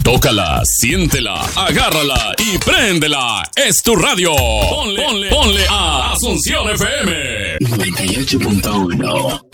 Tócala, siéntela, agárrala y préndela. Es tu radio. Ponle a Asunción FM 98.1.